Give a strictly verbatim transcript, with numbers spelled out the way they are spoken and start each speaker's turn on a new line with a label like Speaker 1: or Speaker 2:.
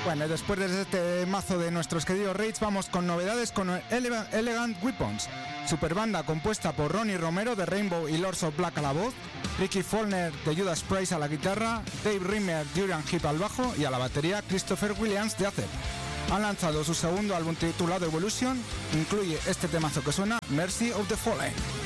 Speaker 1: Bueno, después de este mazo de nuestros queridos Rage, vamos con novedades con Ele- Elegant Weapons, superbanda compuesta por Ronnie Romero de Rainbow y Lords of Black a la voz, Ricky Faulkner de Judas Priest a la guitarra, Dave Rimmer, Durian Heep al bajo y a la batería Christopher Williams de Acep. Han lanzado su segundo álbum titulado Evolution, incluye este temazo que suena Mercy of the Fallen.